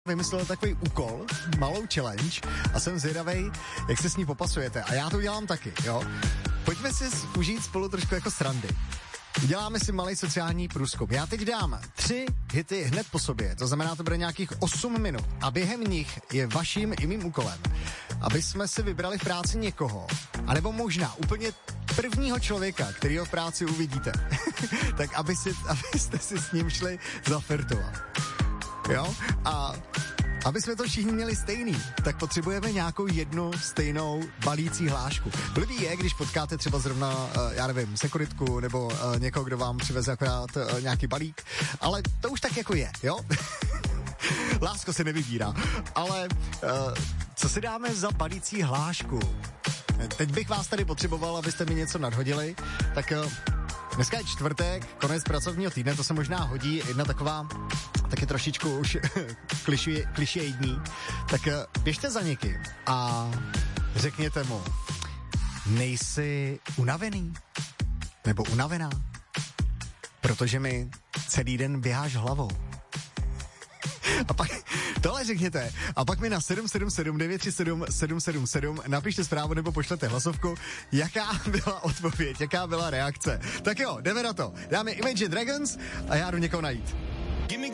vymyslel takový úkol, malou challenge a jsem zvědavej, jak se s ní popasujete. A já to dělám taky, jo. Pojďme si užít spolu trošku jako srandy. Uděláme si malý sociální průzkum. Já teď dám 3 hity hned po sobě, to znamená, to bude nějakých 8 minut. A během nich je vaším i mým úkolem, aby jsme si vybrali v práci někoho, anebo možná úplně prvního člověka, kterýho v práci uvidíte, tak abyste si s ním šli zaflirtovat. Jo? A aby jsme to všichni měli stejný, tak potřebujeme nějakou jednu stejnou balící hlášku. Blbý je, když potkáte třeba zrovna, já nevím, sekuritku nebo někoho, kdo vám přiveze akorát nějaký balík, ale to už tak jako je, jo? Lásko se nevybírá. Ale co si dáme za balící hlášku? Teď bych vás tady potřeboval, abyste mi něco nadhodili, tak dneska je čtvrtek, konec pracovního týdne, to se možná hodí, jedna taková taky trošičku už klišejdní, tak běžte za někým a řekněte mu, nejsi unavený? Nebo unavená? Protože mi celý den běháš hlavou. A pak tohle řekněte a pak mi na 777 937 777 napište zprávu nebo pošlete hlasovku, jaká byla odpověď, jaká byla reakce. Tak jo, jdeme na to. Dáme Imagine Dragons a já jdu někoho najít.